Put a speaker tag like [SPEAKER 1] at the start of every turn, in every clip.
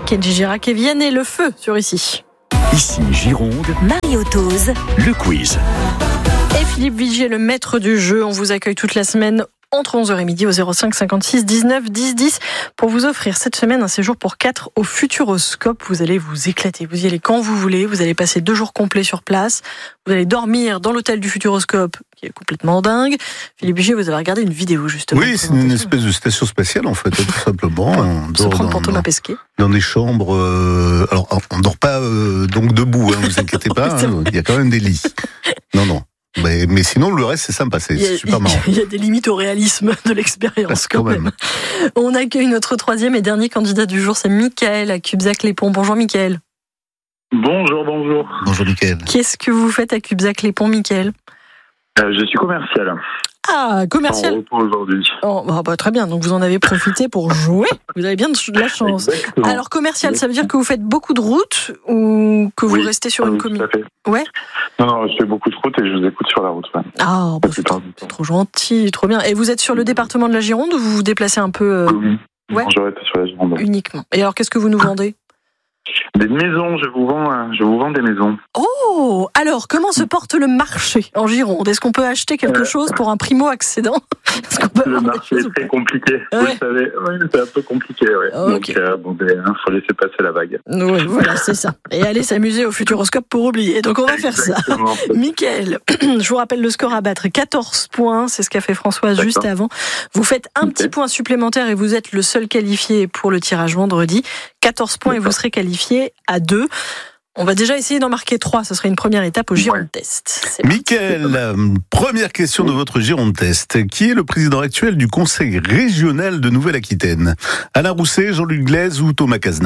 [SPEAKER 1] Kenji Girac et Vianney, le feu sur ici.
[SPEAKER 2] Ici Gironde,
[SPEAKER 3] Mario Tose,
[SPEAKER 2] le quiz.
[SPEAKER 1] Et Philippe Vigier, le maître du jeu. On vous accueille toute la semaine entre 11h et midi au 05 56 19 10 10 pour vous offrir cette semaine un séjour pour 4 au Futuroscope. Vous allez vous éclater, vous y allez quand vous voulez, vous allez passer 2 jours complets sur place, vous allez dormir dans l'hôtel du Futuroscope qui est complètement dingue. Philippe Vigier, vous avez regardé une vidéo justement.
[SPEAKER 4] Oui, c'est une espèce de station spatiale en fait, tout simplement. On
[SPEAKER 1] Se
[SPEAKER 4] dort
[SPEAKER 1] prendre pour Thomas Pesquet.
[SPEAKER 4] dans des chambres. Alors, on dort pas donc debout, hein, vous inquiétez pas.
[SPEAKER 1] Oui,
[SPEAKER 4] Il y a quand même des lits. Non. Mais sinon, le reste, c'est sympa, c'est super marrant.
[SPEAKER 1] Il y a des limites au réalisme de l'expérience quand même. On accueille notre troisième et dernier candidat du jour, c'est Mickaël à Cubzac-les-Ponts. Bonjour Mickaël.
[SPEAKER 5] Bonjour.
[SPEAKER 4] Bonjour Mickaël.
[SPEAKER 1] Qu'est-ce que vous faites à Cubzac-les-Ponts, Mickaël ?
[SPEAKER 5] Je suis commercial.
[SPEAKER 1] Ah, commercial.
[SPEAKER 5] En repos aujourd'hui.
[SPEAKER 1] Oh, très bien, donc vous en avez profité pour jouer. Vous avez bien de la chance.
[SPEAKER 5] Exactement.
[SPEAKER 1] Alors commercial, ça veut dire que vous faites beaucoup de routes ou que vous restez sur une commune ?
[SPEAKER 5] Tout à fait.
[SPEAKER 1] Ouais.
[SPEAKER 5] Non, je fais beaucoup de routes et je vous écoute sur la route. Ouais.
[SPEAKER 1] Ah, c'est trop gentil, trop bien. Et vous êtes sur le département de la Gironde ou vous vous déplacez un peu
[SPEAKER 5] Oui.
[SPEAKER 1] Ouais.
[SPEAKER 5] Non, j'aurais été sur la Gironde.
[SPEAKER 1] Uniquement. Et alors qu'est-ce que vous nous vendez ?
[SPEAKER 5] Des maisons, je vous vends des maisons.
[SPEAKER 1] Oh, alors comment se porte le marché en Gironde ? Est-ce qu'on peut acheter quelque chose pour un primo-accédant ? Est-ce qu'on peut
[SPEAKER 5] Le
[SPEAKER 1] avoir des
[SPEAKER 5] marché
[SPEAKER 1] choses
[SPEAKER 5] est très compliqué, vous le savez. Oui, c'est un peu compliqué, ouais.
[SPEAKER 1] Ok.
[SPEAKER 5] Donc, faut laisser passer la vague.
[SPEAKER 1] Oui, voilà, c'est ça. Et aller s'amuser au Futuroscope pour oublier. Donc on va faire ça. Mickaël, je vous rappelle le score à battre. 14 points, c'est ce qu'a fait Françoise juste avant. Vous faites un petit point supplémentaire et vous êtes le seul qualifié pour le tirage vendredi. 14 points et vous serez qualifié à 2. On va déjà essayer d'en marquer 3. Ce serait une première étape au Gironde Test.
[SPEAKER 4] Mickaël, première question de votre Gironde Test. Qui est le président actuel du Conseil régional de Nouvelle-Aquitaine ? Alain Rousset, Jean-Luc Glaise ou Thomas Cazenave ?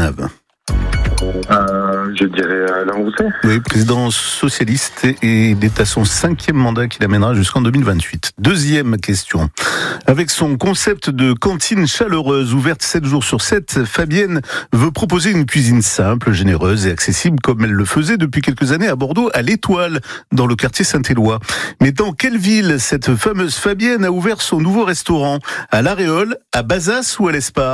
[SPEAKER 5] Je dirais Alain Rousset.
[SPEAKER 4] Oui, président socialiste et il est à son 5e mandat qu'il amènera jusqu'en 2028. Deuxième question. Avec son concept de cantine chaleureuse ouverte 7 jours sur 7, Fabienne veut proposer une cuisine simple, généreuse et accessible comme elle le faisait depuis quelques années à Bordeaux, à l'Étoile, dans le quartier Saint-Éloi. Mais dans quelle ville cette fameuse Fabienne a ouvert son nouveau restaurant ? À l'Aréole, à Bazas ou à l'Espar ?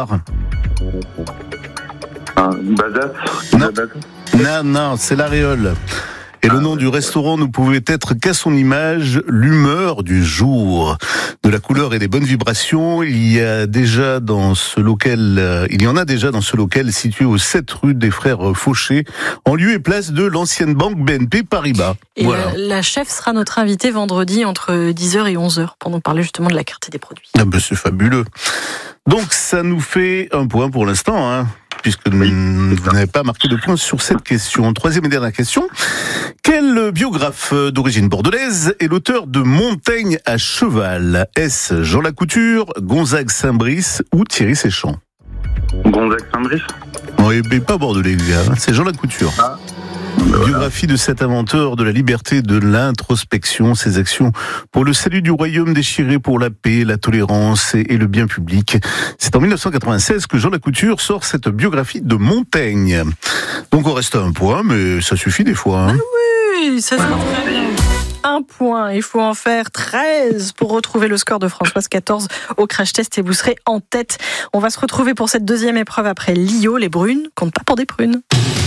[SPEAKER 5] Bazas.
[SPEAKER 4] Non, c'est l'Aréole. Et le nom du restaurant ne pouvait être qu'à son image, l'humeur du jour. De la couleur et des bonnes vibrations, il y en a déjà dans ce local situé au 7 rue des Frères Fauché, en lieu et place de l'ancienne banque BNP Paribas.
[SPEAKER 1] Et voilà. La chef sera notre invitée vendredi entre 10h et 11h pour nous parler justement de la carte des produits.
[SPEAKER 4] Ah ben c'est fabuleux. Donc ça nous fait un point pour l'instant, hein, puisque vous n'avez pas marqué de points sur cette question. Troisième et dernière question. Quel biographe d'origine bordelaise est l'auteur de Montaigne à cheval ? Est-ce Jean Lacouture, Gonzague Saint-Brice ou Thierry Séchant ?
[SPEAKER 5] Gonzague Saint-Brice ?
[SPEAKER 4] Oui, mais pas bordelais, les gars. C'est Jean Lacouture. Biographie de cet inventeur de la liberté, de l'introspection, ses actions pour le salut du royaume déchiré, pour la paix, la tolérance et le bien public. C'est en 1996 que Jean Lacouture sort cette biographie de Montaigne. Donc on reste à un point, mais ça suffit des fois. Hein.
[SPEAKER 1] Oui, ça se passe très bien. Un point, il faut en faire 13 pour retrouver le score de Françoise 14 au crash test et vous serez en tête. On va se retrouver pour cette deuxième épreuve après Lio, les brunes comptent pas pour des prunes.